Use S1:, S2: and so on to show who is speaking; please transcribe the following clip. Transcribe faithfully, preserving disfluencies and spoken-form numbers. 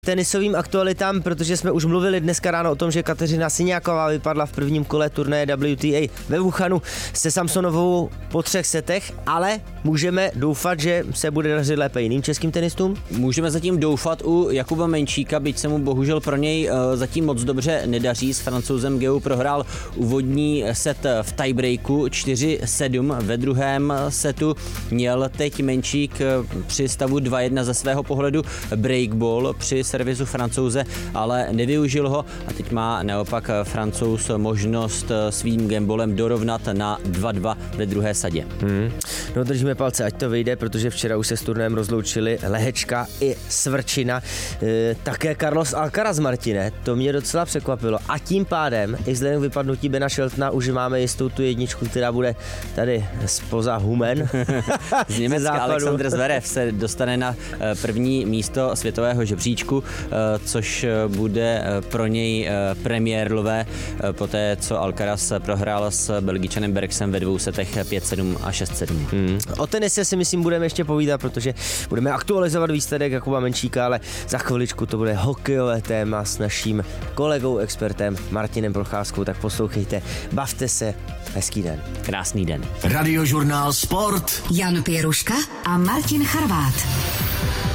S1: Tenisovým aktualitám, protože jsme už mluvili dneska ráno o tom, že Kateřina Siniaková vypadla v prvním kole turnaje W T A ve Wuhanu se Samsonovou po třech setech, ale můžeme doufat, že se bude dařit lépe jiným českým tenistům?
S2: Můžeme zatím doufat u Jakuba Menčíka, byť se mu bohužel pro něj zatím moc dobře nedaří. S Francouzem Geu prohrál úvodní set v tiebreaku čtyři sedm. Ve druhém setu měl teď Menčík při stavu dva jedna ze svého pohledu breakball při servisu Francouze, ale nevyužil ho a teď má naopak Francouz možnost svým gambolem dorovnat na dva dva ve druhé sadě.
S1: Hmm. No držíme palce, ať to vyjde, protože včera už se s turnajem rozloučili Lehečka i Svrčina. E, také Carlos Alcaraz, Martine, to mě docela překvapilo. A tím pádem, i vzhledem k vypadnutí Bena Sheltona, už máme jistou tu jedničku, která bude tady spoza Humen.
S2: Z Německa Alexander Zverev se dostane na první místo světového žebříčku, což bude pro něj premiérové poté, co Alcaraz prohrál s Belgičanem Bergsem ve dvou setech pět sedm a šest sedm.
S1: Hmm. O tenise si myslím budeme ještě povídat, protože budeme aktualizovat výsledek Jakuba Menčíka, ale za chviličku to bude hokejové téma s naším kolegou, expertem Martinem Procházkou, tak poslouchejte, bavte se, hezký den.
S2: Krásný den.
S3: Radiožurnál Sport.
S4: Jan Pěruška a Martin Charvát.